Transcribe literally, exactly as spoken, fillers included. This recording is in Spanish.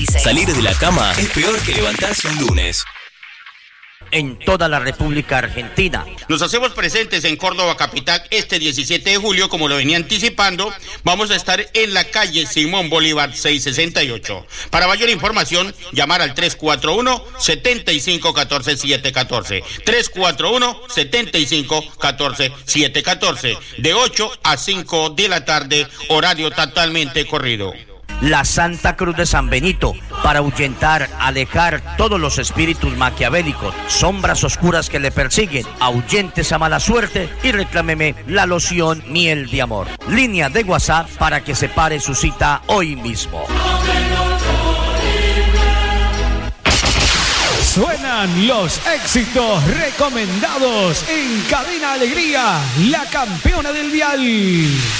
Salir de la cama es peor que levantarse un lunes. En toda la República Argentina. Nos hacemos presentes en Córdoba capital este diecisiete de julio, como lo venía anticipando. Vamos a estar en la calle Simón Bolívar seiscientos sesenta y ocho. Para mayor información, llamar al tres cuatro uno, siete cinco uno cuatro, siete uno cuatro. tres cuatro uno, siete cinco uno cuatro, siete uno cuatro. De ocho a cinco de la tarde, horario totalmente corrido. La Santa Cruz de San Benito, para ahuyentar, alejar todos los espíritus maquiavélicos, sombras oscuras que le persiguen. Ahuyente esa mala suerte y reclámeme la loción miel de amor. Línea de WhatsApp para que separe su cita hoy mismo. Suenan los éxitos recomendados en Cadena Alegría, la campeona del dial.